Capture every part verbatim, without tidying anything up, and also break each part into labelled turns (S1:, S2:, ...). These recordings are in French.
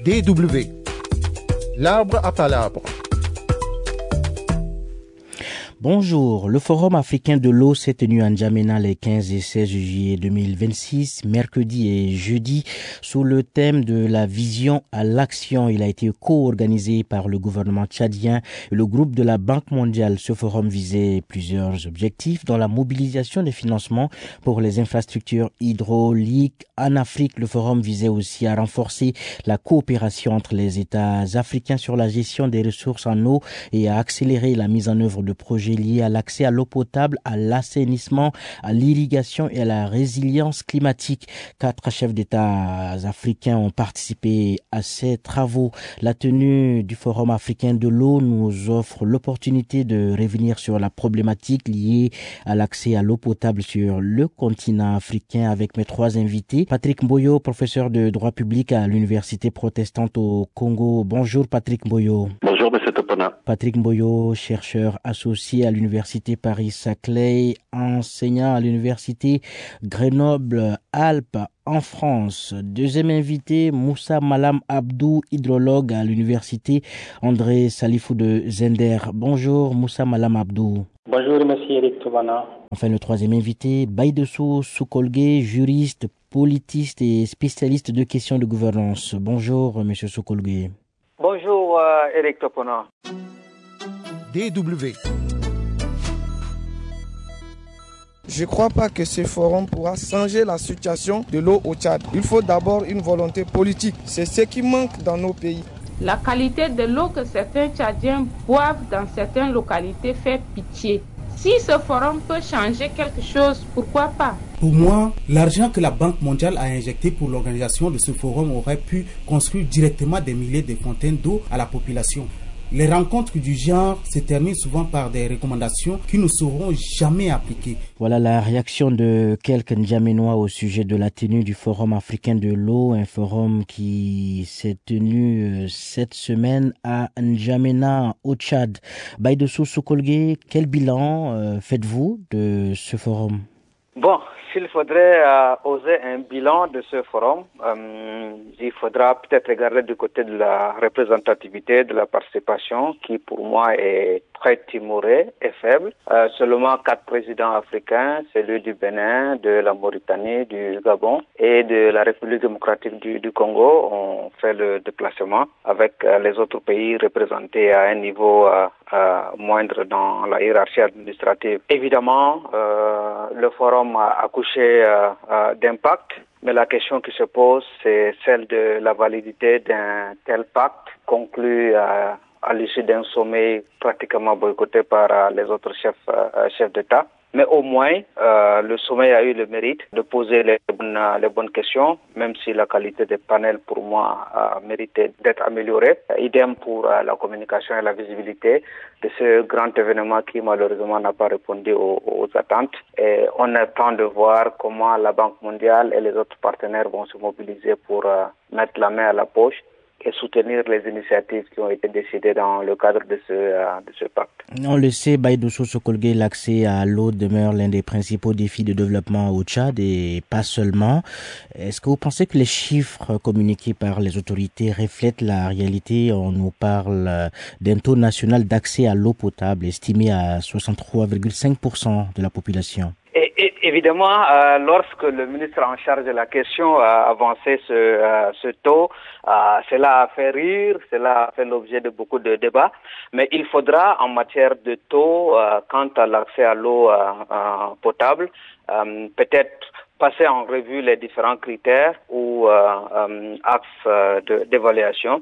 S1: D W. L'arbre à palabres.
S2: Bonjour, le Forum africain de l'eau s'est tenu à N'Djamena les quinze et seize juillet deux mille vingt-six, mercredi et jeudi, sous le thème de la vision à l'action. Il a été co-organisé par le gouvernement tchadien et le groupe de la Banque mondiale. Ce forum visait plusieurs objectifs, dont la mobilisation des financements pour les infrastructures hydrauliques. En Afrique, le forum visait aussi à renforcer la coopération entre les États africains sur la gestion des ressources en eau et à accélérer la mise en œuvre de projets liés à l'accès à l'eau potable, à l'assainissement, à l'irrigation et à la résilience climatique. Quatre chefs d'État africains ont participé à ces travaux. La tenue du Forum africain de l'eau nous offre l'opportunité de revenir sur la problématique liée à l'accès à l'eau potable sur le continent africain avec mes trois invités. Patrick Mboyo, professeur de droit public à l'Université protestante au Congo. Bonjour Patrick Mboyo.
S3: Bonjour M. Topana.
S2: Patrick Mboyo, chercheur associé à l'Université Paris-Saclay, enseignant à l'Université Grenoble-Alpes en France. Deuxième invité, Moussa Malam Abdou, hydrologue à l'Université André Salifou de Zender. Bonjour Moussa Malam Abdou.
S4: Bonjour Monsieur Eric Tobana.
S2: Enfin, le troisième invité, Baïdessou Soukolgué, juriste, politiste et spécialiste de questions de gouvernance. Bonjour Monsieur Soukolgué.
S5: Bonjour euh, Eric Topana.
S1: D W.
S6: Je ne crois pas que ce forum pourra changer la situation de l'eau au Tchad. Il faut d'abord une volonté politique. C'est ce qui manque dans nos pays.
S7: La qualité de l'eau que certains Tchadiens boivent dans certaines localités fait pitié. Si ce forum peut changer quelque chose, pourquoi pas?
S8: Pour moi, l'argent que la Banque mondiale a injecté pour l'organisation de ce forum aurait pu construire directement des milliers de fontaines d'eau à la population. Les rencontres du genre se terminent souvent par des recommandations qui ne seront jamais appliquées.
S2: Voilà la réaction de quelques N'Djaménois au sujet de la tenue du Forum africain de l'eau, un forum qui s'est tenu cette semaine à N'Djamena au Tchad. Baïdessou Soukolgué, quel bilan euh, faites-vous de ce forum?
S5: Bon, s'il faudrait euh, oser un bilan de ce forum, euh, il faudra peut-être regarder du côté de la représentativité, de la participation, qui pour moi est très timorée et faible. Euh, seulement quatre présidents africains, celui du Bénin, de la Mauritanie, du Gabon et de la République démocratique du, du Congo, ont fait le déplacement avec euh, les autres pays représentés à un niveau euh, euh, moindre dans la hiérarchie administrative. Évidemment, euh, le forum a accouché euh, euh, d'impact, mais la question qui se pose, c'est celle de la validité d'un tel pacte conclu euh, à l'issue d'un sommet pratiquement boycotté par euh, les autres chefs, euh, chefs d'État. Mais au moins, euh, le sommet a eu le mérite de poser les bonnes, les bonnes questions, même si la qualité des panels, pour moi, a mérité d'être améliorée. Idem pour euh, la communication et la visibilité de ce grand événement qui, malheureusement, n'a pas répondu aux, aux attentes. Et on attend de voir comment la Banque mondiale et les autres partenaires vont se mobiliser pour euh, mettre la main à la poche et soutenir les initiatives qui ont été décidées dans le cadre de ce, euh, de ce pacte.
S2: On le sait, Baïdessou Soukolgué, l'accès à l'eau demeure l'un des principaux défis de développement au Tchad et pas seulement. Est-ce que vous pensez que les chiffres communiqués par les autorités reflètent la réalité? On nous parle d'un taux national d'accès à l'eau potable estimé à soixante-trois virgule cinq pour cent de la population.
S5: Et, et, évidemment, euh, lorsque le ministre en charge de la question a avancé ce, euh, ce taux, euh, cela a fait rire, cela a fait l'objet de beaucoup de débats, mais il faudra en matière de taux, euh, quant à l'accès à l'eau euh, euh, potable, euh, peut-être passer en revue les différents critères ou euh, euh, axes euh, de, d'évaluation.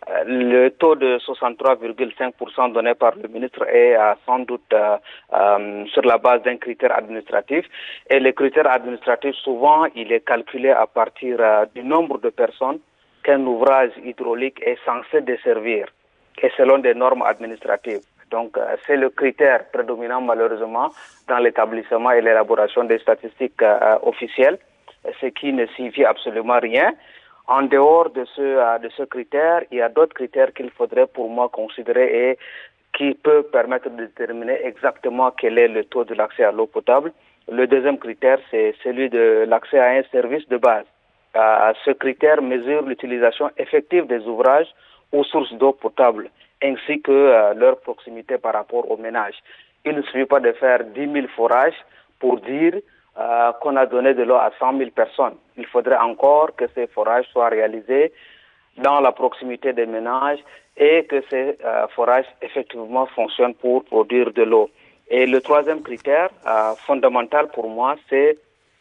S5: Le taux de soixante-trois virgule cinq pour cent donné par le ministre est euh, sans doute euh, euh, sur la base d'un critère administratif. Et le critère administratif, souvent, il est calculé à partir euh, du nombre de personnes qu'un ouvrage hydraulique est censé desservir, et selon des normes administratives. Donc, euh, c'est le critère prédominant, malheureusement, dans l'établissement et l'élaboration des statistiques euh, officielles, ce qui ne signifie absolument rien. En dehors de ce, de ce critère, il y a d'autres critères qu'il faudrait pour moi considérer et qui peuvent permettre de déterminer exactement quel est le taux de l'accès à l'eau potable. Le deuxième critère, c'est celui de l'accès à un service de base. Euh, ce critère mesure l'utilisation effective des ouvrages aux sources d'eau potable, ainsi que euh, leur proximité par rapport aux ménages. Il ne suffit pas de faire dix mille forages pour dire euh, qu'on a donné de l'eau à cent mille personnes. Il faudrait encore que ces forages soient réalisés dans la proximité des ménages et que ces euh, forages effectivement fonctionnent pour produire de l'eau. Et le troisième critère euh, fondamental pour moi, c'est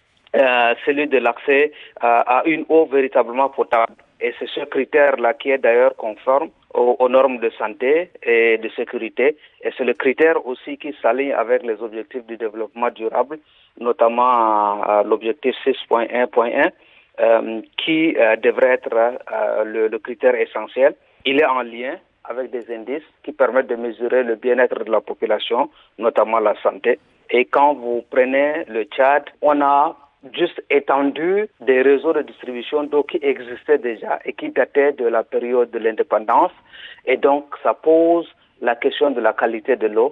S5: euh, celui de l'accès euh, à une eau véritablement potable. Et c'est ce critère-là qui est d'ailleurs conforme aux, aux normes de santé et de sécurité. Et c'est le critère aussi qui s'aligne avec les objectifs du développement durable, notamment euh, l'objectif six point un point un, euh, qui euh, devrait être euh, le, le critère essentiel. Il est en lien avec des indices qui permettent de mesurer le bien-être de la population, notamment la santé. Et quand vous prenez le Tchad, on a juste étendu des réseaux de distribution d'eau qui existaient déjà et qui dataient de la période de l'indépendance. Et donc, ça pose la question de la qualité de l'eau.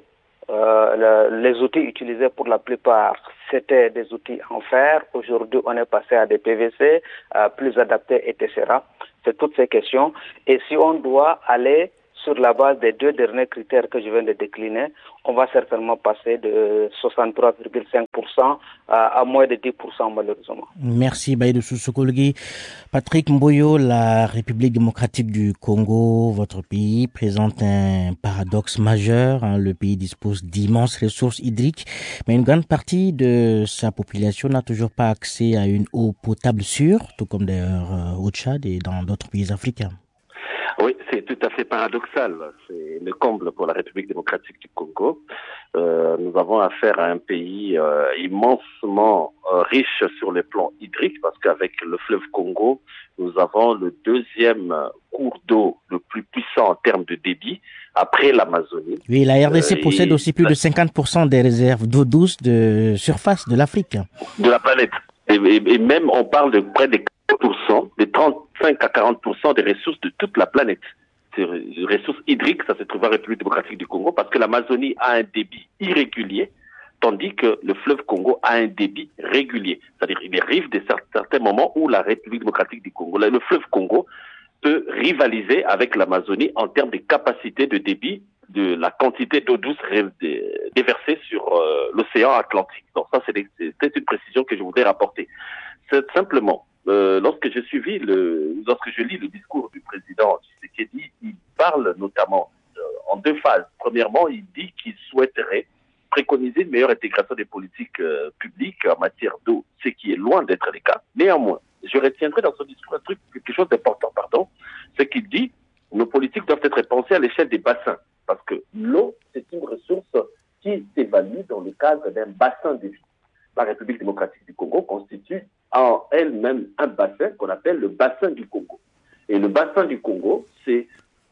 S5: Euh, le, les outils utilisés pour la plupart, c'était des outils en fer. Aujourd'hui, on est passé à des P V C euh, plus adaptés, et cetera. C'est toutes ces questions. Et si on doit aller sur la base des deux derniers critères que je viens de décliner, on va certainement passer de soixante-trois virgule cinq pour cent à, à moins de dix pour cent malheureusement.
S2: Merci Baïdou Sokolgi. Patrick Mboyo, la République démocratique du Congo, votre pays, présente un paradoxe majeur. Hein. Le pays dispose d'immenses ressources hydriques, mais une grande partie de sa population n'a toujours pas accès à une eau potable sûre, tout comme d'ailleurs au Tchad et dans d'autres pays africains.
S3: Oui, c'est tout à fait paradoxal. C'est le comble pour la République démocratique du Congo. Euh, nous avons affaire à un pays euh, immensement euh, riche sur le plan hydrique, parce qu'avec le fleuve Congo, nous avons le deuxième cours d'eau le plus puissant en termes de débit, après l'Amazonie.
S2: Oui, la R D C euh, possède aussi plus de cinquante pour cent des réserves d'eau douce de surface de l'Afrique.
S3: De la planète. Et, et, et même, on parle de près de quarante pour cent, de trente-cinq à quarante pour cent des ressources de toute la planète. Ces ressources hydriques, ça se trouve en République démocratique du Congo, parce que l'Amazonie a un débit irrégulier, tandis que le fleuve Congo a un débit régulier. C'est-à-dire, il arrive de certains moments où la République démocratique du Congo, le fleuve Congo, peut rivaliser avec l'Amazonie en termes de capacité de débit de la quantité d'eau douce déversée sur euh, l'océan Atlantique. Donc ça, c'est une précision que je voudrais rapporter. C'est simplement, euh, lorsque je suivis le, lorsque je lis le discours du président Tshisekedi, il parle notamment euh, en deux phases. Premièrement, il dit qu'il souhaiterait préconiser une meilleure intégration des politiques euh, publiques en matière d'eau, ce qui est loin d'être le cas. Néanmoins, je retiendrai dans son discours un truc, quelque chose d'important, pardon, c'est qu'il dit nos politiques doivent être pensées à l'échelle des bassins. Parce que l'eau, c'est une ressource qui s'évalue dans le cadre d'un bassin de vie. La République démocratique du Congo constitue en elle-même un bassin qu'on appelle le bassin du Congo. Et le bassin du Congo, c'est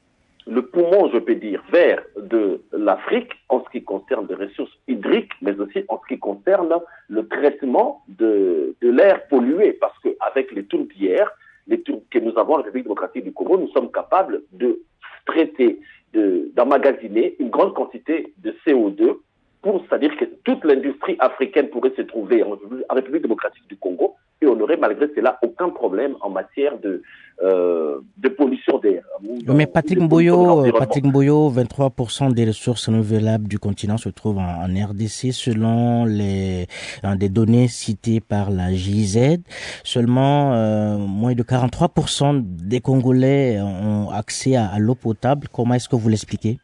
S3: le poumon, je peux dire, vert de l'Afrique en ce qui concerne les ressources hydriques, mais aussi en ce qui concerne le traitement de, de l'air pollué. Parce qu'avec les tourbières, les tours que nous avons en République démocratique du Congo, nous sommes capables de traiter, d'emmagasiner une grande quantité de C O deux pour, c'est-à-dire que toute l'industrie africaine pourrait se trouver en, en République démocratique du Congo et on n'aurait malgré cela aucun problème en matière de, euh, de pollution d'air.
S2: Mais Patrick Mboyo, Patrick Mboyo, vingt-trois pour cent des ressources renouvelables du continent se trouvent en, en R D C selon les hein, des données citées par la J I Z. Seulement euh, moins de quarante-trois pour cent des Congolais ont accès à, à l'eau potable. Comment est-ce que vous l'expliquez?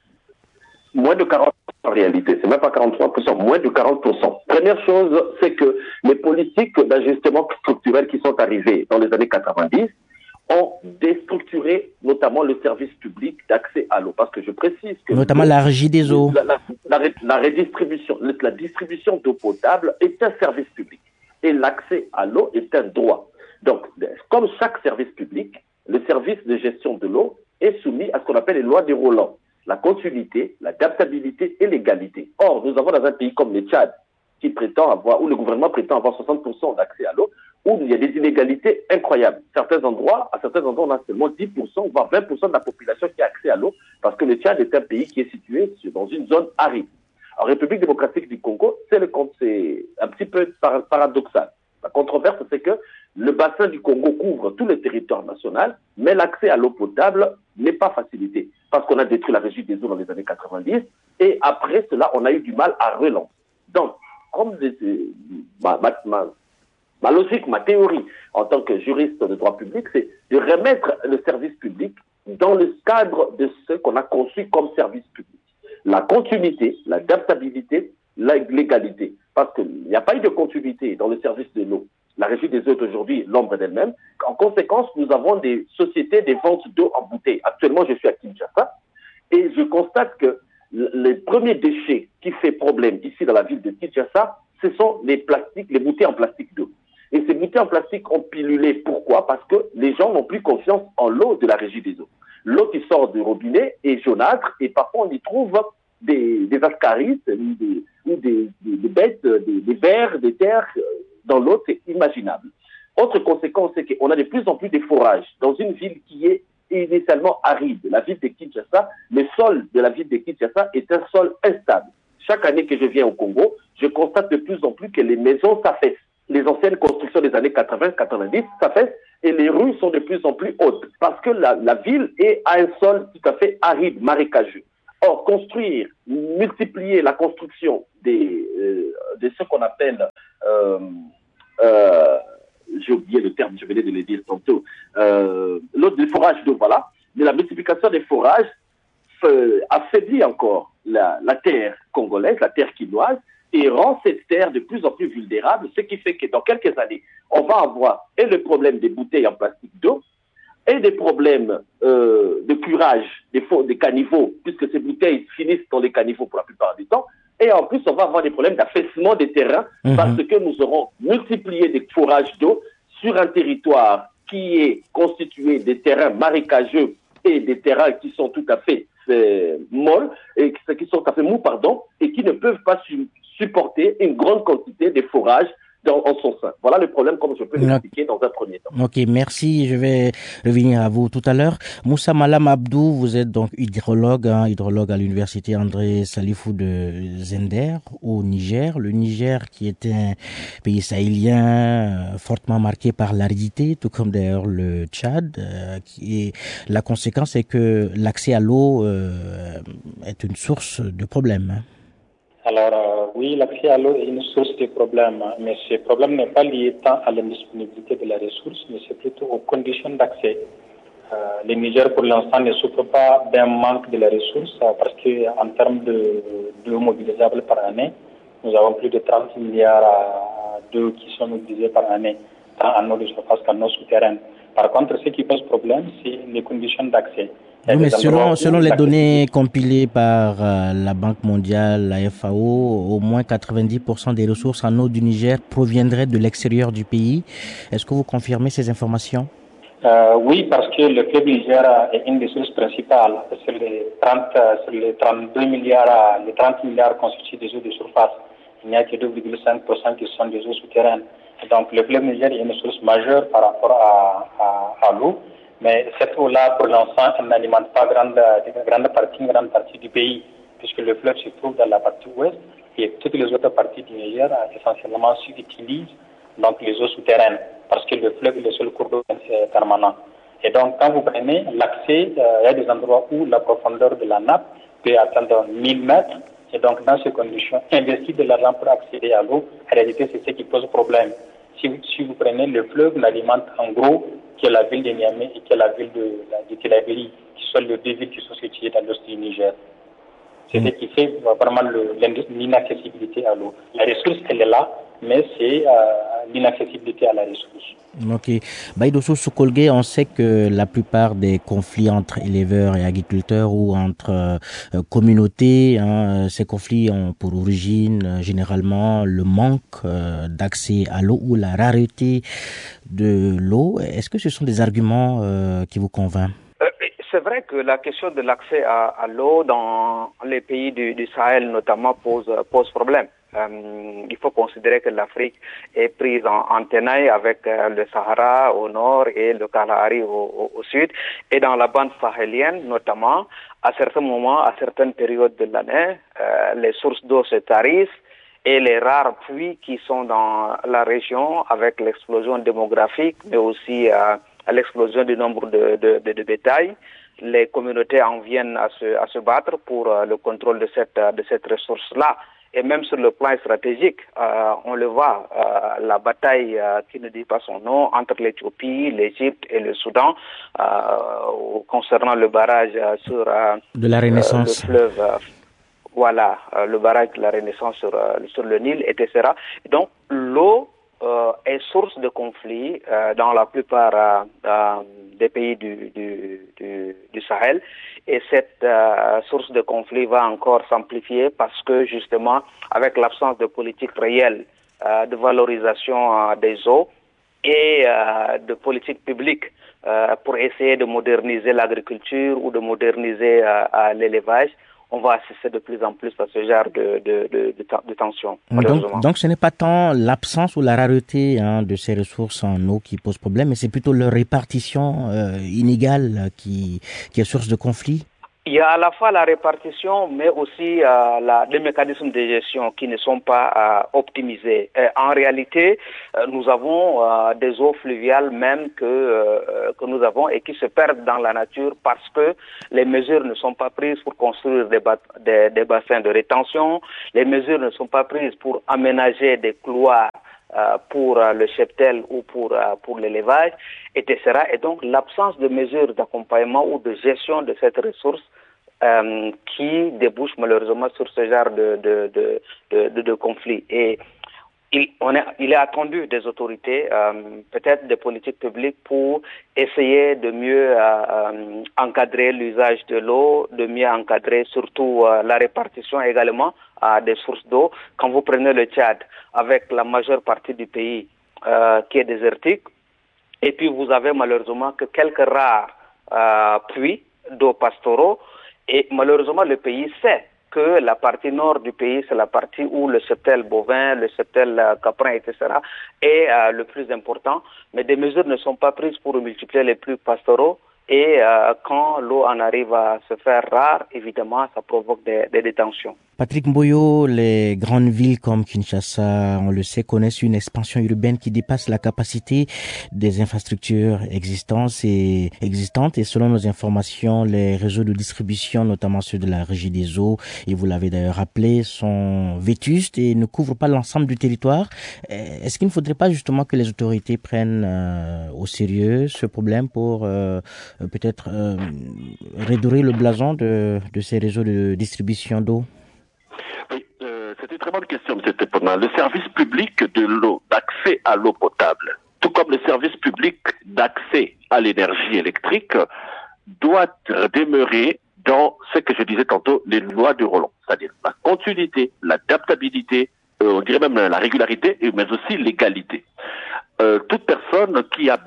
S3: Moins de quarante pour cent en réalité, c'est même pas quarante-trois pour cent, moins de quarante pour cent. Première chose, c'est que les politiques d'ajustement structurel qui sont arrivées dans les années quatre-vingt-dix ont déstructuré notamment le service public d'accès à l'eau. Parce que je précise que...
S2: Notamment la régie des eaux.
S3: La, la, la, la redistribution, la distribution d'eau potable est un service public. Et l'accès à l'eau est un droit. Donc, comme chaque service public, le service de gestion de l'eau est soumis à ce qu'on appelle les lois de Roland. La continuité, l'adaptabilité et l'égalité. Or, nous avons dans un pays comme le Tchad, qui prétend avoir, où le gouvernement prétend avoir soixante pour cent d'accès à l'eau, où il y a des inégalités incroyables. Certains endroits, à certains endroits, on a seulement dix pour cent, voire vingt pour cent de la population qui a accès à l'eau, parce que le Tchad est un pays qui est situé dans une zone aride. En République démocratique du Congo, c'est le c'est un petit peu paradoxal. La controverse, c'est que le bassin du Congo couvre tout le territoire national, mais l'accès à l'eau potable n'est pas facilité parce qu'on a détruit la régie des eaux dans les années quatre-vingt-dix et après cela, on a eu du mal à relancer. Donc, comme des, ma, ma, ma, ma logique, ma théorie en tant que juriste de droit public, c'est de remettre le service public dans le cadre de ce qu'on a conçu comme service public. La continuité, l'adaptabilité, la légalité. Parce qu'il n'y a pas eu de continuité dans le service de l'eau. La régie des eaux aujourd'hui, l'ombre d'elle-même. En conséquence, nous avons des sociétés des ventes d'eau en bouteille. Actuellement, je suis à Kinshasa et je constate que les premiers déchets qui fait problème ici dans la ville de Kinshasa, ce sont les plastiques, les bouteilles en plastique d'eau. Et ces bouteilles en plastique ont pilulé. Pourquoi? Parce que les gens n'ont plus confiance en l'eau de la régie des eaux. L'eau qui sort du robinet est jaunâtre et parfois on y trouve des, des ascaris ou des, ou des, des, des bêtes, des, des vers, des terres dans l'eau, c'est imaginable. Autre conséquence, c'est qu'on a de plus en plus de forages dans une ville qui est initialement aride. La ville de Kinshasa, le sol de la ville de Kinshasa est un sol instable. Chaque année que je viens au Congo, je constate de plus en plus que les maisons s'affaissent. Les anciennes constructions des années quatre-vingts quatre-vingt-dix s'affaissent et les rues sont de plus en plus hautes parce que la, la ville est à un sol tout à fait aride, marécageux. Or, construire, multiplier la construction des, euh, de ce qu'on appelle, euh, euh, j'ai oublié le terme, je venais de le dire tantôt, euh, l'autre des forages d'eau, voilà, mais la multiplication des forages euh, affaiblit encore la, la terre congolaise, la terre quinoise, et rend cette terre de plus en plus vulnérable, ce qui fait que dans quelques années, on va avoir et le problème des bouteilles en plastique d'eau, et des problèmes euh, de curage des, des caniveaux, puisque ces bouteilles finissent dans les caniveaux pour la plupart du temps, et en plus on va avoir des problèmes d'affaissement des terrains, mmh. parce que nous aurons multiplié des forages d'eau sur un territoire qui est constitué des terrains marécageux et des terrains qui sont tout à fait euh, molles, et qui sont tout à fait mous, pardon, et qui ne peuvent pas su supporter une grande quantité de forages dans, en son sein. Voilà le problème comme je peux l'expliquer dans un premier temps.
S2: Ok, merci. Je vais revenir à vous tout à l'heure. Moussa Malam Abdou, vous êtes donc hydrologue, hein, hydrologue à l'université André Salifou de Zender au Niger. Le Niger qui est un pays sahélien euh, fortement marqué par l'aridité, tout comme d'ailleurs le Tchad. Euh, qui est, la conséquence est que l'accès à l'eau euh, est une source de problèmes. Hein.
S4: Alors euh, oui, l'accès à l'eau est une source de problèmes, mais ce problème n'est pas lié tant à l'indisponibilité de la ressource, mais c'est plutôt aux conditions d'accès. Euh, le Niger, pour l'instant, ne souffre pas d'un manque de la ressource, euh, parce qu'en termes de d'eau mobilisable par année, nous avons plus de trente milliards d'eau qui sont mobilisés par année, tant en eau de surface qu'en eau souterraine. Par contre, ce qui pose problème, c'est les conditions d'accès.
S2: Oui, mais selon, selon les données compilées par euh, la Banque mondiale, la F A O, au moins quatre-vingt-dix pour cent des ressources en eau du Niger proviendraient de l'extérieur du pays. Est-ce que vous confirmez ces informations?
S4: euh, Oui, parce que le fleuve Niger est une des sources principales. Sur les, trente, sur les trente-deux milliards, les trente milliards constitués des eaux de surface, il n'y a que deux virgule cinq pour cent qui sont des eaux souterraines. Donc le fleuve Niger est une source majeure par rapport à, à, à l'eau. Mais cette eau-là, pour l'instant, elle n'alimente pas grande, grande partie, une grande partie du pays, puisque le fleuve se trouve dans la partie ouest et toutes les autres parties du Niger, essentiellement, s'utilisent donc les eaux souterraines, parce que le fleuve est le seul cours d'eau permanent. Et donc, quand vous prenez l'accès, euh, il y a des endroits où la profondeur de la nappe peut atteindre mille mètres. Et donc, dans ces conditions, investir de l'argent pour accéder à l'eau, en réalité, c'est ce qui pose problème. Si, si vous prenez le fleuve, l'alimente en gros, qui est la ville de Niamey et qui est la ville de, de Tillabéri, qui sont les deux villes qui sont situées dans l'ouest du Niger. C'est mmh. ce qui fait vraiment l'inaccessibilité à l'eau. La ressource, elle est là, mais c'est euh, l'inaccessibilité à la ressource.
S2: Ok. Baïdosso Soukolgue, on sait que la plupart des conflits entre éleveurs et agriculteurs ou entre euh, communautés, hein, ces conflits ont pour origine euh, généralement le manque euh, d'accès à l'eau ou la rareté de l'eau. Est-ce que ce sont des arguments euh, qui vous convainquent?
S5: C'est vrai que la question de l'accès à, à l'eau dans les pays du, du Sahel notamment pose, pose problème. Euh, il faut considérer que l'Afrique est prise en, en tenaille avec euh, le Sahara au nord et le Kalahari au, au, au sud. Et dans la bande sahélienne notamment, à certains moments, à certaines périodes de l'année, euh, les sources d'eau se tarissent et les rares puits qui sont dans la région avec l'explosion démographique, mais aussi euh, à l'explosion du nombre de, de, de, de bétail. Les communautés en viennent à se, à se battre pour euh, le contrôle de cette, de cette ressource-là. Et même sur le plan stratégique, euh, on le voit, euh, la bataille euh, qui ne dit pas son nom entre l'Éthiopie, l'Égypte et le Soudan euh, concernant le barrage euh, sur euh,
S2: de la Renaissance.
S5: Euh, le fleuve. Euh, voilà, euh, le barrage de la Renaissance sur, euh, sur le Nil, et cetera. Donc l'eau euh, est source de conflits euh, dans la plupart euh, euh, des pays du, du, du, du Sahel. Et cette euh, source de conflit va encore s'amplifier parce que justement, avec l'absence de politique réelle euh, de valorisation euh, des eaux et euh, de politique publique euh, pour essayer de moderniser l'agriculture ou de moderniser euh, euh, l'élevage, on va assister de plus en plus à ce genre de, de, de, de, de tension.
S2: Donc, donc ce n'est pas tant l'absence ou la rareté hein, de ces ressources en eau qui pose problème, mais c'est plutôt leur répartition euh, inégale qui, qui est source de conflit.
S5: Il y a à la fois la répartition, mais aussi euh, la, les mécanismes de gestion qui ne sont pas euh, optimisés. Et en réalité, euh, nous avons euh, des eaux fluviales même que euh, que nous avons et qui se perdent dans la nature parce que les mesures ne sont pas prises pour construire des, bat- des, des bassins de rétention. Les mesures ne sont pas prises pour aménager des couloirs Euh, pour euh, le cheptel ou pour euh, pour l'élevage, et cetera. Et donc l'absence de mesures d'accompagnement ou de gestion de cette ressource euh, qui débouche malheureusement sur ce genre de de de de, de, de conflit. Et il on est il est attendu des autorités, euh, peut-être des politiques publiques pour essayer de mieux euh, euh, encadrer l'usage de l'eau, de mieux encadrer surtout euh, la répartition également à des sources d'eau. Quand vous prenez le Tchad, avec la majeure partie du pays euh, qui est désertique, et puis vous avez malheureusement que quelques rares euh, puits d'eau pastoraux, et malheureusement le pays sait que la partie nord du pays, c'est la partie où le cheptel bovin, le cheptel euh, caprin, et cetera est euh, le plus important, mais des mesures ne sont pas prises pour multiplier les puits pastoraux. Et euh, quand l'eau en arrive à se faire rare, évidemment, ça provoque des, des détentions.
S2: Patrick Mboyo, les grandes villes comme Kinshasa, on le sait, connaissent une expansion urbaine qui dépasse la capacité des infrastructures existantes et, existantes. Et selon nos informations, les réseaux de distribution, notamment ceux de la Régie des eaux, et vous l'avez d'ailleurs rappelé, sont vétustes et ne couvrent pas l'ensemble du territoire. Est-ce qu'il ne faudrait pas justement que les autorités prennent euh, au sérieux ce problème pour euh, peut-être euh, redorer le blason de, de ces réseaux de distribution d'eau?
S3: Oui, euh, c'est une très bonne question, M. Tepona. Le service public de l'eau, d'accès à l'eau potable, tout comme le service public d'accès à l'énergie électrique, doit demeurer dans ce que je disais tantôt, les lois du Roland, c'est-à-dire la continuité, l'adaptabilité, euh, on dirait même la régularité, mais aussi l'égalité. Euh, toute personne qui a,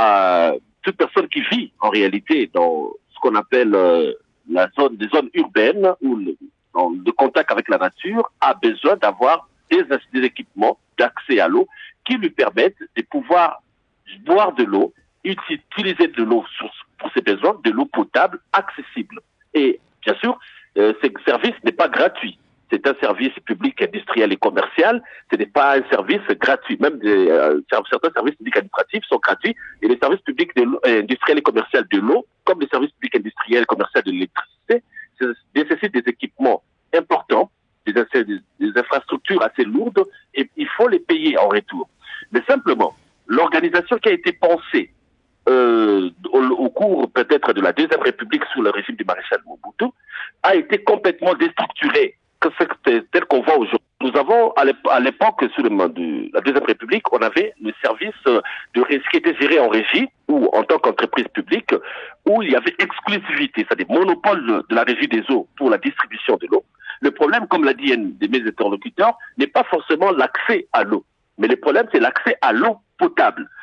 S3: a toute personne qui vit en réalité dans ce qu'on appelle euh, la zone, des zones urbaines ou le, dans, de contact avec la nature a besoin d'avoir des, des équipements d'accès à l'eau qui lui permettent de pouvoir boire de l'eau, utiliser de l'eau pour ses besoins, de l'eau potable accessible. Et bien sûr, euh, ce service n'est pas gratuit. C'est un service public, industriel et commercial. Ce n'est pas un service gratuit. Même des, euh, certains services publics administratifs sont gratuits. Et les services publics de euh, industriels et commerciaux de l'eau, comme les services publics industriels et commerciaux de l'électricité, nécessitent des équipements importants, des, des, des infrastructures assez lourdes, et il faut les payer en retour. Mais simplement, l'organisation qui a été pensée euh, au, au cours peut-être de la Deuxième République sous le régime du maréchal Mobutu a été complètement déstructurée. Que c'est tel qu'on voit aujourd'hui. Nous avons, à l'époque, sous le de la Deuxième République, on avait le service de qui était géré en régie ou en tant qu'entreprise publique, où il y avait exclusivité, c'est-à-dire monopole de la régie des eaux pour la distribution de l'eau. Le problème, comme l'a dit un de mes interlocuteurs, n'est pas forcément l'accès à l'eau, mais le problème, c'est l'accès à l'eau potable.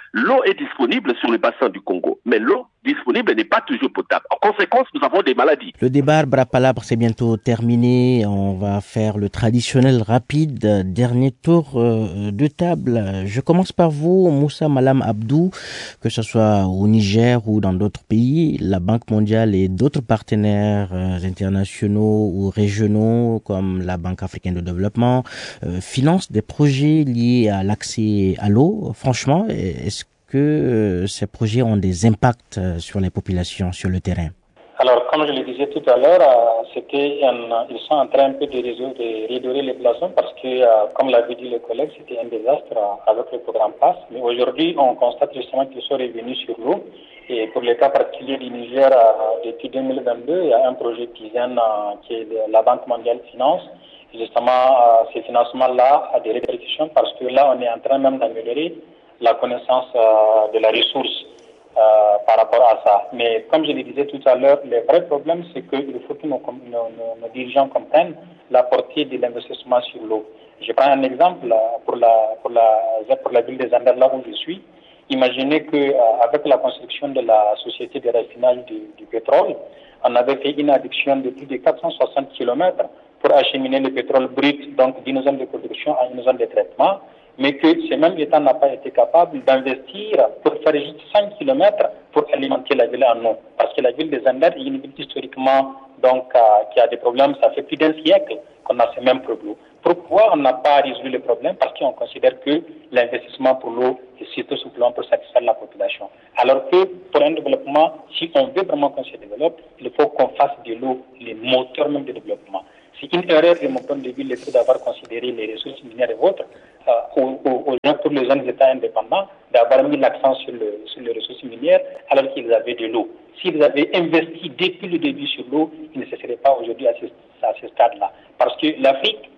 S3: L'eau est disponible sur le bassin du Congo, mais l'eau disponible n'est pas toujours potable. En conséquence, nous avons des maladies.
S2: Le débat Bras-Palabre, c'est bientôt terminé. On va faire le traditionnel rapide. Dernier tour euh, de table. Je commence par vous, Moussa Malam Abdou, que ce soit au Niger ou dans d'autres pays. La Banque mondiale et d'autres partenaires euh, internationaux ou régionaux, comme la Banque africaine de développement, euh, financent des projets liés à l'accès à l'eau. Franchement, est-ce que euh, ces projets ont des impacts euh, sur les populations, sur le terrain?
S4: Alors, comme je le disais tout à l'heure, euh, c'était un, ils sont en train un peu de, de redorer les blason parce que, euh, comme l'avait dit le collègue, c'était un désastre euh, avec le programme PASS. Mais aujourd'hui, on constate justement qu'ils sont revenus sur l'eau. Et pour le cas particulier du Niger, euh, depuis deux mille vingt-deux, il y a un projet Pizen euh, qui est de la Banque mondiale finance. Et justement, euh, ces financements-là ont des répercussions parce que là, on est en train même d'améliorer la connaissance euh, de la ressource euh, par rapport à ça. Mais comme je le disais tout à l'heure, le vrai problème, c'est qu'il faut que nos, nos, nos, nos dirigeants comprennent la portée de l'investissement sur l'eau. Je prends un exemple pour la, pour la, pour la ville des Andes, là où je suis. Imaginez qu'avec euh, la construction de la société de raffinage du, du pétrole, on avait fait une adduction de plus de quatre cent soixante kilomètres pour acheminer le pétrole brut, donc d'une zone de production à une zone de traitement, mais que ce même État n'a pas été capable d'investir pour faire juste cinq kilomètres pour alimenter la ville en eau. Parce que la ville des Andes est une ville historiquement donc, euh, qui a des problèmes, ça fait plus d'un siècle qu'on a ces mêmes problèmes. Pourquoi on n'a pas résolu le problème? Parce qu'on considère que l'investissement pour l'eau est surtout sur le plan pour satisfaire la population. Alors que pour un développement, si on veut vraiment qu'on se développe, il faut qu'on fasse de l'eau le moteur même de développement. C'est une erreur de mon point de vue le fait d'avoir considéré les ressources minières et autres euh, aux, aux, aux, pour les jeunes États indépendants, d'avoir mis l'accent sur, le, sur les ressources minières alors qu'ils avaient de l'eau. S'ils avaient investi depuis le début sur l'eau, ils ne se seraient pas aujourd'hui à ce, à ce stade-là. Parce que l'Afrique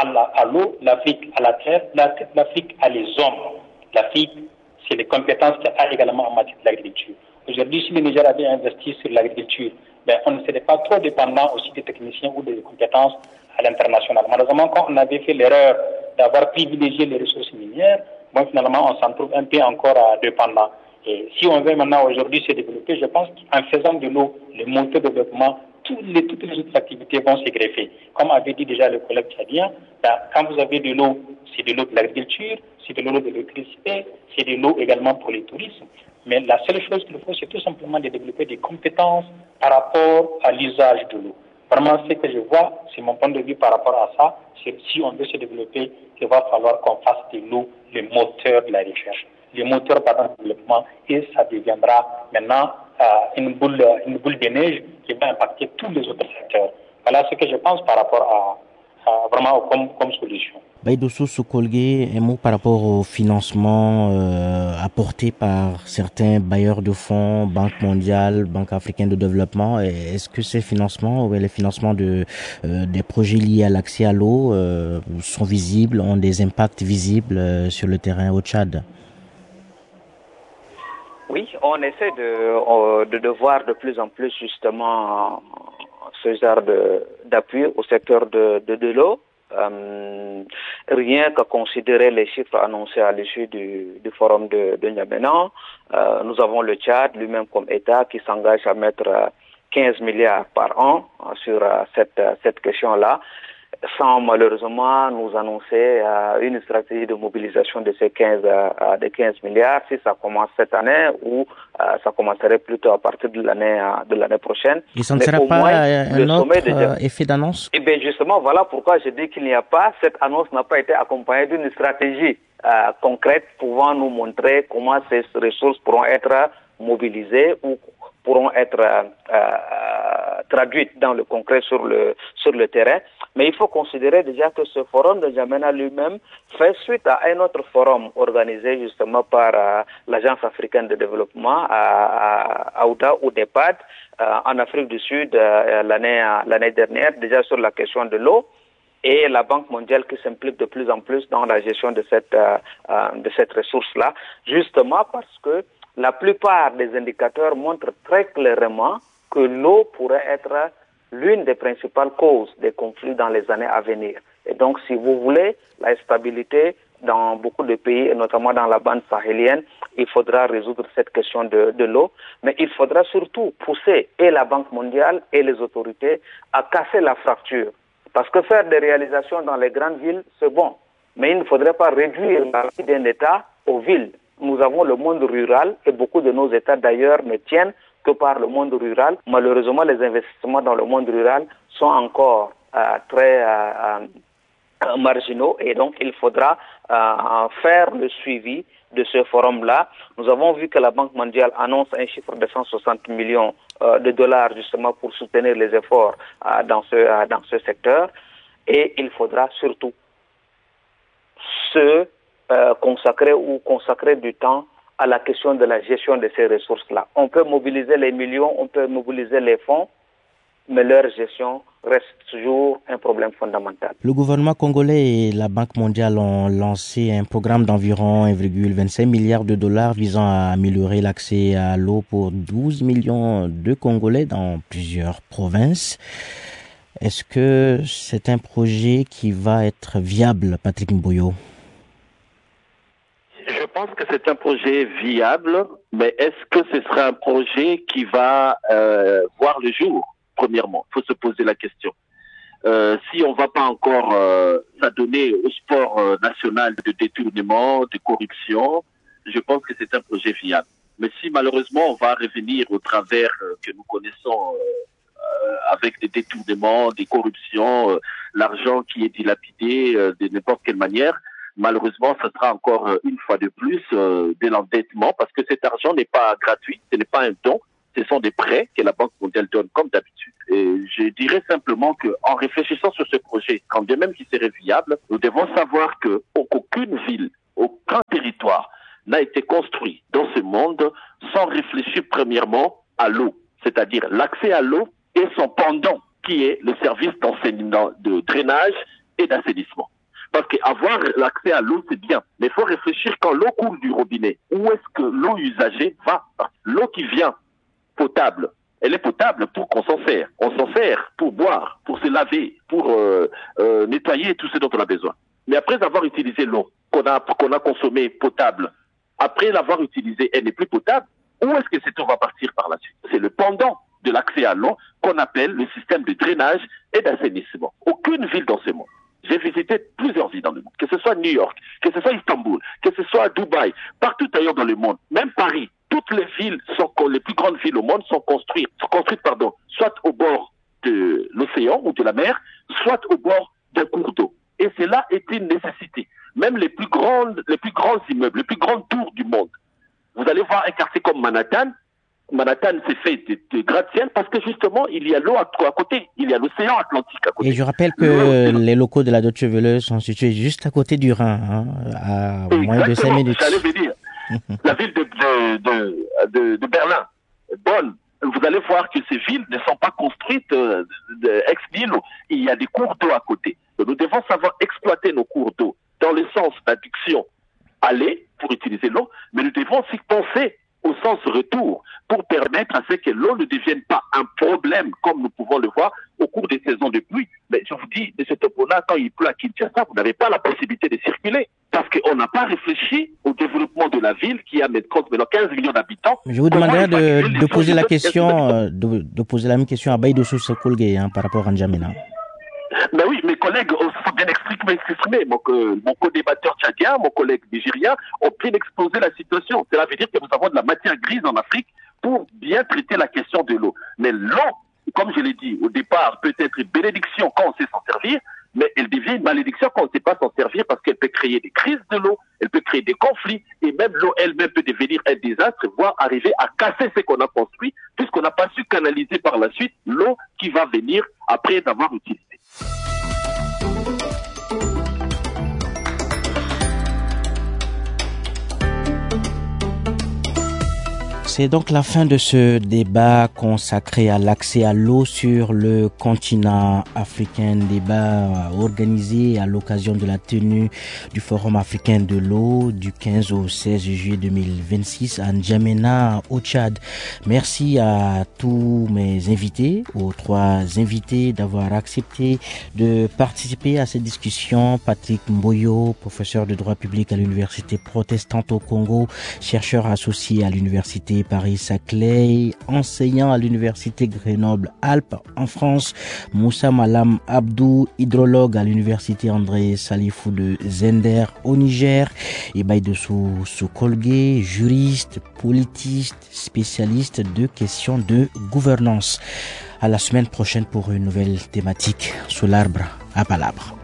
S4: à l'eau, l'Afrique à la terre, l'Afrique a les hommes. L'Afrique, c'est les compétences qu'elle a également en matière d'agriculture. Aujourd'hui, si le Niger avait investi sur l'agriculture, ben, on ne serait pas trop dépendant aussi des techniciens ou des compétences à l'international. Malheureusement, quand on avait fait l'erreur d'avoir privilégié les ressources minières, bon, finalement, on s'en trouve un peu encore euh, dépendant. Et si on veut maintenant aujourd'hui se développer, je pense qu'en faisant de l'eau le moteur de développement, toutes les, toutes les autres activités vont se greffer. Comme avait dit déjà le collègue tchadien, ben, quand vous avez de l'eau, c'est de l'eau de l'agriculture, c'est de l'eau de l'électricité, c'est de l'eau également pour le tourisme. Mais la seule chose qu'il faut, c'est tout simplement de développer des compétences par rapport à l'usage de l'eau. Vraiment, ce que je vois, c'est mon point de vue par rapport à ça, c'est si on veut se développer, il va falloir qu'on fasse de l'eau le moteur de la recherche, le moteur par le développement, et ça deviendra maintenant euh, une boule, une boule de neige qui va impacter tous les autres secteurs. Voilà ce que je pense par rapport à, à vraiment comme, comme solution.
S2: Baïdosso Sokolgue, un mot par rapport au financement euh, apporté par certains bailleurs de fonds, Banque mondiale, Banque africaine de développement. Est-ce que ces financements, ou les financements de euh, des projets liés à l'accès à l'eau euh, sont visibles, ont des impacts visibles euh, sur le terrain au Tchad?
S5: Oui, on essaie de, de, de voir de plus en plus justement ce genre de, d'appui au secteur de, de, de l'eau. Euh, rien qu'à considérer les chiffres annoncés à l'issue du, du forum de, de N'Djamena, euh, nous avons le Tchad lui-même comme État qui s'engage à mettre quinze milliards par an sur cette, cette question-là, sans malheureusement nous annoncer euh, une stratégie de mobilisation de ces quinze, euh, de quinze milliards, si ça commence cette année ou euh, ça commencerait plutôt à partir de l'année euh, de l'année prochaine.
S2: Et ça ne sera pas moins, un autre de... effet d'annonce?
S5: Eh bien justement, voilà pourquoi je dis qu'il n'y a pas, cette annonce n'a pas été accompagnée d'une stratégie euh, concrète pouvant nous montrer comment ces ressources pourront être mobilisées ou pourront être euh, euh, traduites dans le concret sur le sur le terrain. Mais il faut considérer déjà que ce forum de N'Djamena lui-même fait suite à un autre forum organisé justement par euh, l'Agence africaine de développement à, à Aouda ou d'EPAD euh, en Afrique du Sud euh, l'année l'année dernière, déjà sur la question de l'eau, et la Banque mondiale qui s'implique de plus en plus dans la gestion de cette euh, euh, de cette ressource-là, justement parce que la plupart des indicateurs montrent très clairement que l'eau pourrait être l'une des principales causes des conflits dans les années à venir. Et donc, si vous voulez, la stabilité dans beaucoup de pays, et notamment dans la bande sahélienne. Il faudra résoudre cette question de, de l'eau, mais il faudra surtout pousser et la Banque mondiale et les autorités à casser la fracture. Parce que faire des réalisations dans les grandes villes, c'est bon, mais il ne faudrait pas réduire la vie d'un État aux villes. Nous avons le monde rural et beaucoup de nos États d'ailleurs ne tiennent que par le monde rural. Malheureusement, les investissements dans le monde rural sont encore euh, très euh, euh, marginaux et donc il faudra euh, faire le suivi de ce forum-là. Nous avons vu que la Banque mondiale annonce un chiffre de cent soixante millions euh, de dollars justement pour soutenir les efforts euh, dans ce euh, dans ce secteur et il faudra surtout se euh, consacrer ou consacrer du temps à la question de la gestion de ces ressources-là. On peut mobiliser les millions, on peut mobiliser les fonds, mais leur gestion reste toujours un problème fondamental.
S2: Le gouvernement congolais et la Banque mondiale ont lancé un programme d'environ un virgule vingt-cinq milliard de dollars visant à améliorer l'accès à l'eau pour douze millions de Congolais dans plusieurs provinces. Est-ce que c'est un projet qui va être viable, Patrick Mboyo?
S3: Je pense que c'est un projet viable, mais est-ce que ce sera un projet qui va euh, voir le jour? Premièrement, il faut se poser la question. Euh, si on ne va pas encore euh, s'adonner au sport euh, national de détournement, de corruption, je pense que c'est un projet viable. Mais si malheureusement on va revenir au travers euh, que nous connaissons euh, avec des détournements, des corruptions, euh, l'argent qui est dilapidé euh, de n'importe quelle manière, malheureusement, ce sera encore euh, une fois de plus euh, de l'endettement parce que cet argent n'est pas gratuit, ce n'est pas un don. Ce sont des prêts que la Banque mondiale donne comme d'habitude. Et je dirais simplement qu'en réfléchissant sur ce projet, quand bien même qu'il serait viable, nous devons savoir que aucune ville, aucun territoire n'a été construit dans ce monde sans réfléchir premièrement à l'eau, c'est-à-dire l'accès à l'eau et son pendant, qui est le service d'enseignement, de drainage et d'assainissement. Parce qu'avoir l'accès à l'eau, c'est bien. Mais il faut réfléchir quand l'eau coule du robinet. Où est-ce que l'eau usagée va? L'eau qui vient potable, elle est potable pour qu'on s'en sert. On s'en sert pour boire, pour se laver, pour euh, euh, nettoyer tout ce dont on a besoin. Mais après avoir utilisé l'eau qu'on a, qu'on a consommée potable, après l'avoir utilisée, elle n'est plus potable, où est-ce que cette eau va partir par la suite? C'est le pendant de l'accès à l'eau qu'on appelle le système de drainage et d'assainissement. Aucune ville dans ce monde. J'ai visité plusieurs villes dans le monde, que ce soit New York, que ce soit Istanbul, que ce soit Dubaï, partout ailleurs dans le monde, même Paris. Toutes les villes, sont, les plus grandes villes au monde sont construites, sont construites pardon, soit au bord de l'océan ou de la mer, soit au bord d'un cours d'eau. Et cela est une nécessité. Même les plus grandes, les plus grands immeubles, les plus grandes tours du monde. Vous allez voir un quartier comme Manhattan. Manhattan s'est fait de, de gratte-ciel parce que justement, il y a l'eau à, à côté. Il y a l'océan Atlantique à côté.
S2: Et je rappelle que les locaux de la Deutsche Welle sont situés juste à côté du Rhin, hein, à
S3: Exactement,
S2: moins de cinq minutes.
S3: J'allais venir. La ville de, de, de, de, de Berlin, Bonn, vous allez voir que ces villes ne sont pas construites euh, ex nihilo. Il y a des cours d'eau à côté. Donc, nous devons savoir exploiter nos cours d'eau dans le sens d'adduction aller pour utiliser l'eau, mais nous devons aussi penser au sens retour pour permettre à ce que l'eau ne devienne pas un problème comme nous pouvons le voir au cours des saisons de pluie. Mais je vous dis, de ce topo-là, quand il pleut à Kinshasa, vous n'avez pas la possibilité de circuler parce qu'on n'a pas réfléchi au développement de la ville qui a maintenant quinze millions d'habitants.
S2: Je vous demanderai de, de poser la question, de, de poser la même question à Baïdossou Sekoulgué hein, par rapport à N'Djamena.
S3: Mais oui, mes collègues ont bien exprimé, mon, mon co-débatteur tchadien, mon collègue nigérien ont bien exposé la situation. Cela veut dire que nous avons de la matière grise en Afrique pour bien traiter la question de l'eau. Mais l'eau, comme je l'ai dit au départ, peut être une bénédiction quand on sait s'en servir, mais elle devient une malédiction quand on ne sait pas s'en servir parce qu'elle peut créer des crises de l'eau, elle peut créer des conflits, et même l'eau elle-même peut devenir un désastre, voire arriver à casser ce qu'on a construit, puisqu'on n'a pas su canaliser par la suite l'eau qui va venir après d'avoir utilisé.
S2: C'est donc la fin de ce débat consacré à l'accès à l'eau sur le continent africain. Débat organisé à l'occasion de la tenue du Forum africain de l'eau du quinze au seize juillet deux mille vingt-six à N'Djamena, au Tchad. Merci à tous mes invités, aux trois invités d'avoir accepté de participer à cette discussion. Patrick Mboyo, professeur de droit public à l'Université protestante au Congo, chercheur associé à l'Université Paris-Saclay, enseignant à l'Université Grenoble-Alpes en France. Moussa Malam Abdou, hydrologue à l'Université André Salifou de Zender au Niger. Et Baïdessou Soukolgué, juriste, politiste, spécialiste de questions de gouvernance. À la semaine prochaine pour une nouvelle thématique sous l'arbre à Palabre.